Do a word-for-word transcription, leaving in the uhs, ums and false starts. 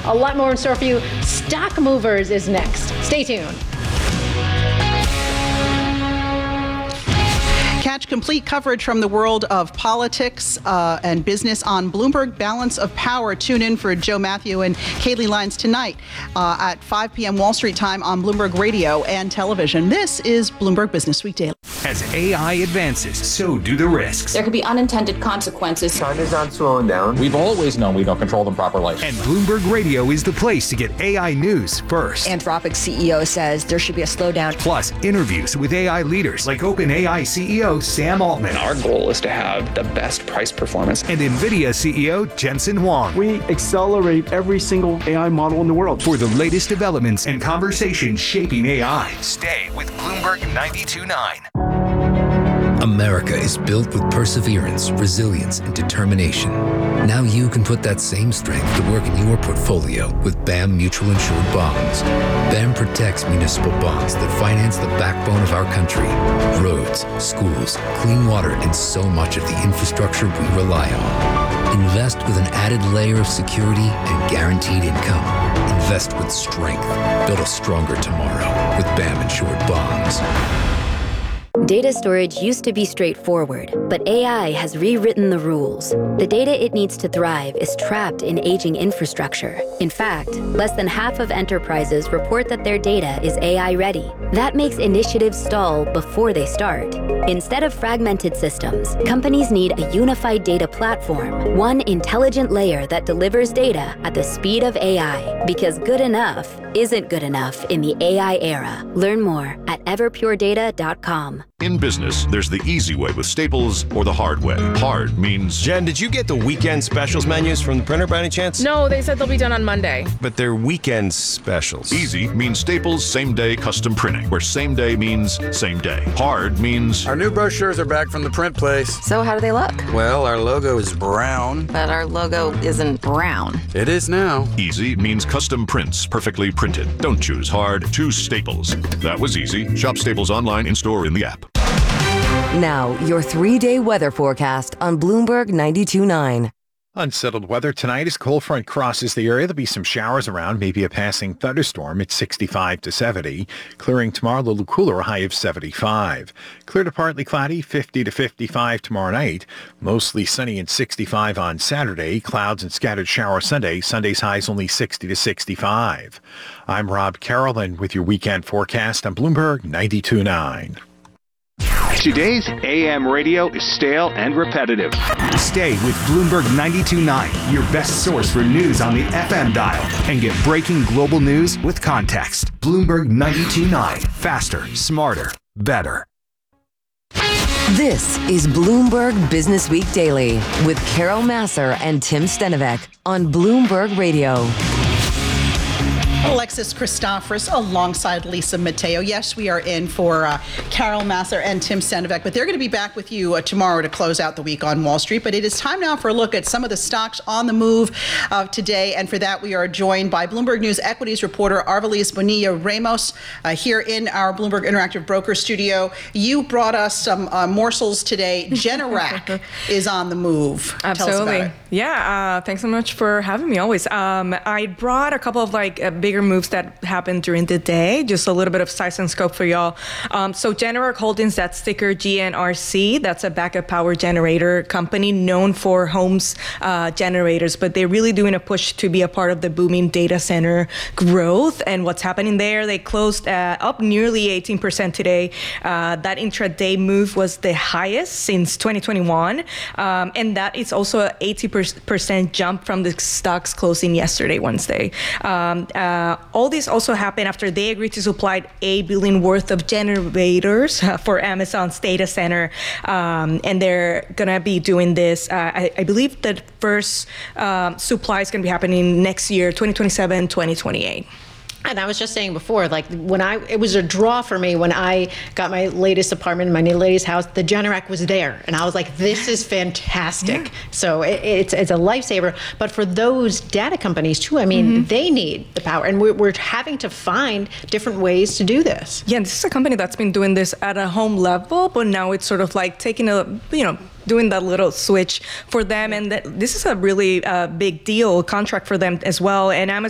A lot more in store for you. Stock Movers is next. Stay tuned. Catch complete coverage from the world of politics uh, and business on Bloomberg Balance of Power. Tune in for Joe Matthew and Kaylee Lyons tonight uh, at five p.m. Wall Street time on Bloomberg Radio and television. This is Bloomberg Business Week Daily. As A I advances, so do the risks. There could be unintended consequences. China's not slowing down. We've always known we don't control them properly. And Bloomberg Radio is the place to get A I news first. Anthropic C E O says there should be a slowdown. Plus, interviews with A I leaders like OpenAI C E O Sam Altman. Our goal is to have the best price performance. And NVIDIA C E O Jensen Huang. We accelerate every single A I model in the world. For the latest developments and conversations shaping A I, stay with Bloomberg ninety-two point nine. America is built with perseverance, resilience, and determination. Now you can put that same strength to work in your portfolio with B A M Mutual Insured Bonds. B A M protects municipal bonds that finance the backbone of our country. Roads, schools, clean water, and so much of the infrastructure we rely on. Invest with an added layer of security and guaranteed income. Invest with strength. Build a stronger tomorrow with B A M Insured Bonds. Data storage used to be straightforward, but A I has rewritten the rules. The data it needs to thrive is trapped in aging infrastructure. In fact, less than half of enterprises report that their data is A I ready. That makes initiatives stall before they start. Instead of fragmented systems, companies need a unified data platform, one intelligent layer that delivers data at the speed of A I, because good enough isn't good enough in the A I era. Learn more at everpure data dot com. In business, there's the easy way with Staples or the hard way. Hard means... Jen, did you get the weekend specials menus from the printer by any chance? No, they said they'll be done on Monday. But they're weekend specials. Easy means Staples same-day custom printing, where same day means same day. Hard means... Our new brochures are back from the print place. So how do they look? Well, our logo is brown. But our logo isn't brown. It is now. Easy means custom prints, perfectly printed. Don't choose hard, choose Staples. That was easy. Shop Staples online, in-store, in the app. Now, your three-day weather forecast on Bloomberg ninety-two point nine. Unsettled weather tonight as cold front crosses the area. There'll be some showers around, maybe a passing thunderstorm at sixty-five to seventy. Clearing tomorrow, a little cooler, a high of seventy-five. Clear to partly cloudy, fifty to fifty-five tomorrow night. Mostly sunny and sixty-five on Saturday. Clouds and scattered showers Sunday. Sunday's highs only sixty to sixty-five. I'm Rob Carolyn with your weekend forecast on Bloomberg ninety-two point nine. Today's A M radio is stale and repetitive. Stay with Bloomberg ninety-two point nine, your best source for news on the F M dial, and get breaking global news with context. Bloomberg ninety-two point nine. Faster, smarter, better. This is Bloomberg Business Week Daily with Carol Massar and Tim Stenovec on Bloomberg Radio. Alexis Christoforous alongside Lisa Mateo. Yes, we are in for uh, Carol Massar and Tim Stenovec, but they're going to be back with you uh, tomorrow to close out the week on Wall Street. But it is time now for a look at some of the stocks on the move uh, today. And for that, we are joined by Bloomberg News equities reporter Arvilis Bonilla-Ramos uh, here in our Bloomberg Interactive Broker studio. You brought us some uh, morsels today. Generac is on the move. Absolutely. Tell us about it. Yeah, uh, thanks so much for having me always. Um, I brought a couple of like uh, bigger moves that happened during the day, just a little bit of size and scope for y'all. Um, so Generac Holdings, that's ticker G N R C. That's a backup power generator company known for homes uh, generators, but they're really doing a push to be a part of the booming data center growth. And what's happening there, they closed uh, up nearly eighteen percent today. Uh, that intraday move was the highest since twenty twenty-one. Um, and that is also an eighty percent jump from the stocks closing yesterday, Wednesday. Um, uh, all this also happened after they agreed to supply eight billion dollars worth of generators uh, for Amazon's data center. Um, and they're going to be doing this. Uh, I, I believe that first um, supply is going to be happening next year, twenty twenty-seven, twenty twenty-eight. And I was just saying before, like when I, it was a draw for me when I got my latest apartment, my new latest house, the Generac was there. And I was like, this is fantastic. Yeah. So it, it's it's a lifesaver. But for those data companies too, I mean, mm-hmm. they need the power. And we're, we're having to find different ways to do this. Yeah, this is a company that's been doing this at a home level, but now it's sort of like taking a, you know, doing that little switch for them. And that, this is a really uh, big deal contract for them as well. And Amazon